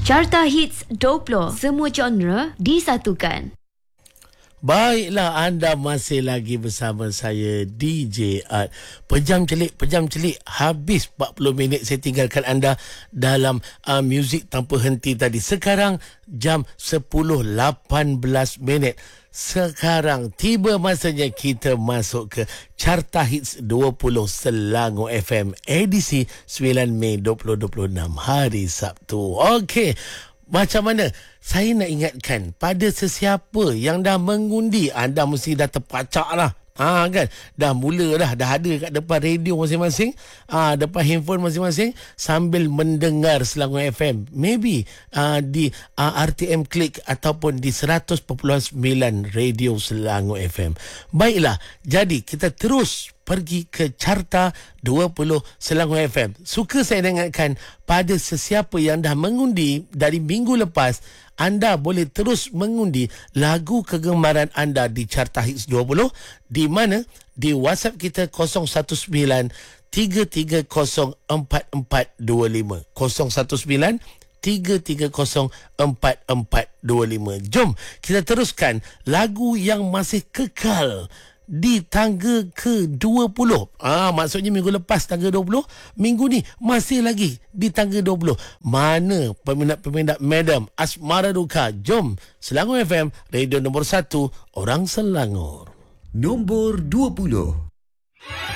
Carta Hits 20. Semua genre disatukan. Baiklah, anda masih lagi bersama saya DJ Art. Pejam celik habis 40 minit saya tinggalkan anda dalam muzik tanpa henti tadi. Sekarang jam 10.18 minit. Sekarang tiba masanya kita masuk ke Carta Hits 20 Selangor FM edisi 9 Mei 2026 hari Sabtu. Okey, macam mana? Saya nak ingatkan pada sesiapa yang dah mengundi, anda mesti dah terpacak lah. Kan? Dah mula dah ada kat depan radio masing-masing, depan handphone masing-masing sambil mendengar Selangor FM. Maybe di RTM Klik ataupun di 100.9 Radio Selangor FM. Baiklah, jadi kita terus pergi ke Carta 20 Selangor FM. Suka saya ingatkan pada sesiapa yang dah mengundi dari minggu lepas, anda boleh terus mengundi lagu kegemaran anda di Carta Hits 20, di mana di WhatsApp kita 019 330 4425 019 330 4425. Jom kita teruskan lagu yang masih kekal di tangga ke-20. Maksudnya minggu lepas tangga 20, minggu ni masih lagi di tangga 20. Mana peminat-peminat Madam Asmara Duka? Jom, Selangor FM, radio nombor 1 orang Selangor. Nombor 20.